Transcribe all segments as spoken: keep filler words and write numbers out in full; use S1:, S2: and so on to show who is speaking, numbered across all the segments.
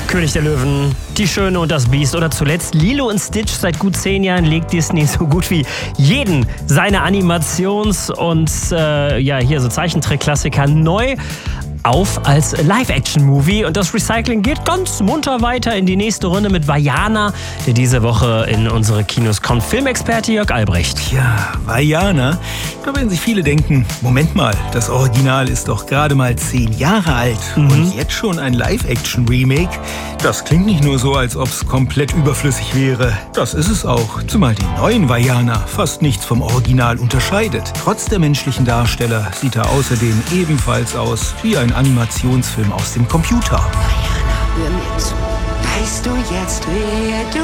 S1: König der Löwen, Die Schöne und das Biest oder zuletzt Lilo und Stitch. Seit gut zehn Jahren legt Disney so gut wie jeden seiner Animations- und äh, ja hier so Zeichentrick-Klassiker neu auf als Live-Action-Movie. Und das Recycling geht ganz munter weiter in die nächste Runde mit Vaiana, der diese Woche in unsere Kinos kommt. Filmexperte Jörg Albrecht.
S2: Ja, Vaiana. Da werden sich viele denken, Moment mal, das Original ist doch gerade mal zehn Jahre alt. Mhm. Und jetzt schon ein Live-Action-Remake? Das klingt nicht nur so, als ob es komplett überflüssig wäre. Das ist es auch, zumal die neuen Vaiana fast nichts vom Original unterscheidet. Trotz der menschlichen Darsteller sieht er außerdem ebenfalls aus wie ein Animationsfilm aus dem Computer.
S3: Vaiana, hör mir zu. Weißt du jetzt, wer du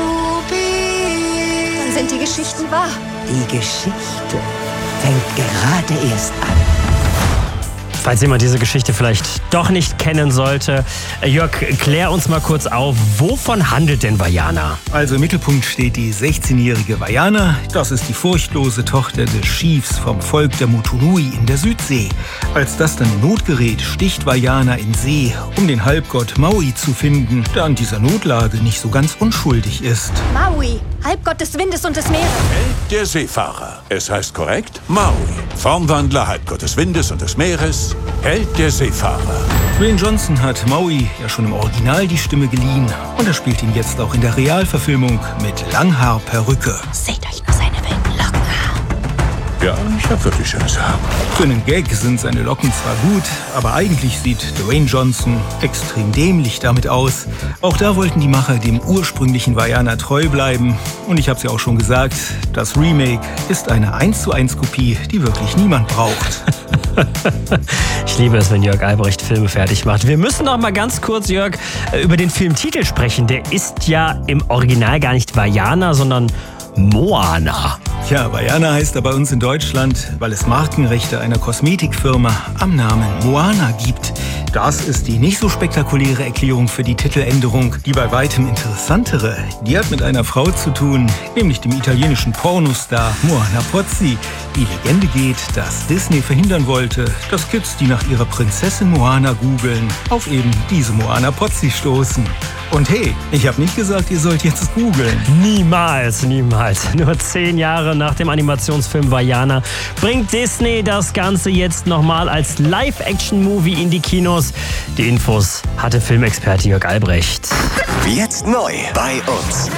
S3: bist?
S4: Dann sind die Geschichten wahr.
S3: Die Geschichte fängt gerade erst an.
S1: Falls jemand diese Geschichte vielleicht doch nicht kennen sollte, Jörg, klär uns mal kurz auf, wovon handelt denn Vaiana?
S2: Also im Mittelpunkt steht die sechzehnjährige Vaiana. Das ist die furchtlose Tochter des Chiefs vom Volk der Motunui in der Südsee. Als das dann in Not gerät, sticht Vaiana in See, um den Halbgott Maui zu finden, der an dieser Notlage nicht so ganz unschuldig ist.
S4: Maui, Halbgott des Windes und des Meeres.
S5: Held der Seefahrer. Es heißt korrekt Maui. Formwandler, Halbgott des Windes und des Meeres. Held der Seefahrer.
S2: Dwayne Johnson hat Maui ja schon im Original die Stimme geliehen. Und er spielt ihn jetzt auch in der Realverfilmung mit Langhaarperücke.
S4: Seht euch nur seine wilden Locken an.
S5: Ja, ich hab wirklich schönes Haar.
S2: Für einen Gag sind seine Locken zwar gut, aber eigentlich sieht Dwayne Johnson extrem dämlich damit aus. Auch da wollten die Macher dem ursprünglichen Vaiana treu bleiben. Und ich hab's ja auch schon gesagt, das Remake ist eine eins zu eins Kopie, die wirklich niemand braucht.
S1: Ich liebe es, wenn Jörg Albrecht Filme fertig macht. Wir müssen noch mal ganz kurz, Jörg, über den Filmtitel sprechen. Der ist ja im Original gar nicht Vaiana, sondern Moana.
S2: Ja, Vaiana heißt er bei uns in Deutschland, weil es Markenrechte einer Kosmetikfirma am Namen Moana gibt. Das ist die nicht so spektakuläre Erklärung für die Titeländerung. Die bei weitem interessantere, die hat mit einer Frau zu tun, nämlich dem italienischen Pornostar Moana Pozzi. Die Legende geht, dass Disney verhindern wollte, dass Kids, die nach ihrer Prinzessin Moana googeln, auf eben diese Moana Pozzi stoßen. Und hey, ich habe nicht gesagt, ihr sollt jetzt googeln.
S1: Niemals, niemals. Nur zehn Jahre nach dem Animationsfilm Vaiana bringt Disney das Ganze jetzt nochmal als Live-Action-Movie in die Kinos. Die Infos hatte Filmexperte Jörg Albrecht.
S6: Jetzt neu bei uns.